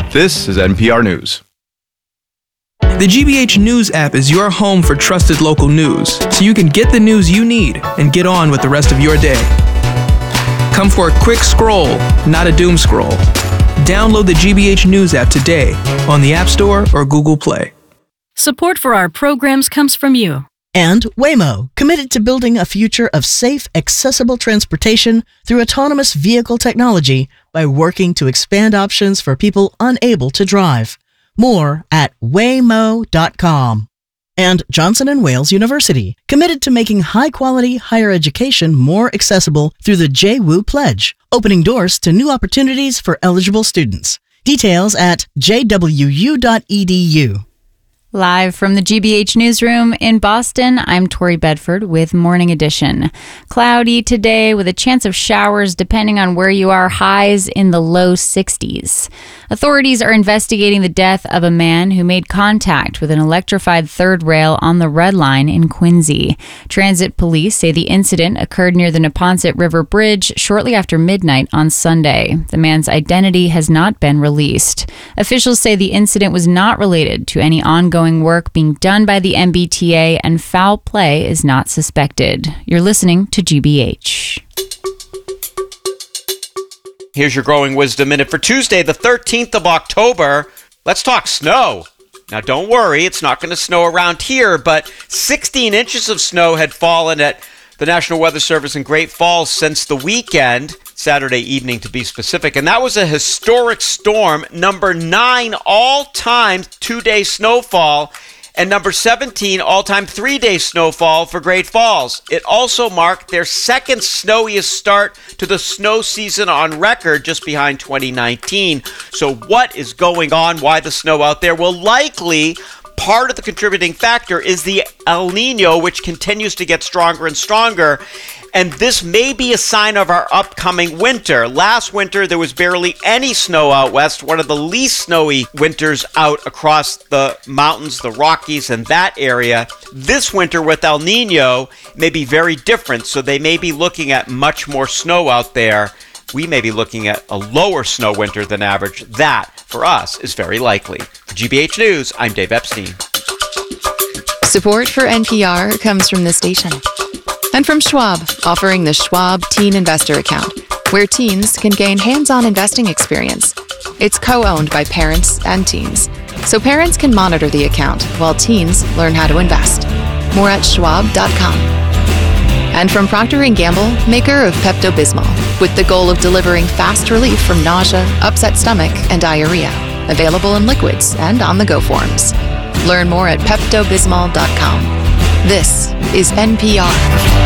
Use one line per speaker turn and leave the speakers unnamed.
This is NPR News.
The GBH News app is your home for trusted local news, so you can get the news you need and get on with the rest of your day. Come for a quick scroll, not a doom scroll. Download the GBH News app today on the App Store or Google Play.
Support for our programs comes from you.
And Waymo, committed to building a future of safe, accessible transportation through autonomous vehicle technology by working to expand options for people unable to drive. More at waymo.com. And Johnson & Wales University, committed to making high-quality higher education more accessible through the JWU Pledge, opening doors to new opportunities for eligible students. Details at jwu.edu.
Live from the GBH Newsroom in Boston, I'm Tori Bedford with Morning Edition. Cloudy today with a chance of showers depending on where you are, highs in the low 60s. Authorities are investigating the death of a man who made contact with an electrified third rail on the Red Line in Quincy. Transit police say the incident occurred near the Neponset River Bridge shortly after midnight on Sunday. The man's identity has not been released. Officials say the incident was not related to any ongoing work being done by the MBTA, and foul play is not suspected. You're listening to GBH.
Here's your Growing Wisdom Minute for Tuesday, the 13th of October. Let's talk snow. Now, don't worry, it's not going to snow around here, but 16 inches of snow had fallen at the National Weather Service in Great Falls since the weekend, Saturday evening to be specific, and that was a historic storm, number 9 all-time 2-day snowfall, and number 17 all-time 3-day snowfall for Great Falls. It also marked their second snowiest start to the snow season on record, just behind 2019. So what is going on? Why the snow out there? Well, likely part of the contributing factor is the El Nino, which continues to get stronger and stronger. And this may be a sign of our upcoming winter. Last winter, there was barely any snow out west, one of the least snowy winters out across the mountains, the Rockies, and that area. This winter with El Nino may be very different, so they may be looking at much more snow out there. We may be looking at a lower snow winter than average. That, for us, is very likely. For GBH News, I'm Dave Epstein.
Support for NPR comes from this station. And from Schwab, offering the Schwab Teen Investor Account, where teens can gain hands-on investing experience. It's co-owned by parents and teens, so parents can monitor the account while teens learn how to invest. More at schwab.com. And from Procter & Gamble, maker of Pepto-Bismol, with the goal of delivering fast relief from nausea, upset stomach, and diarrhea. Available in liquids and on-the-go forms. Learn more at peptobismol.com. This is NPR.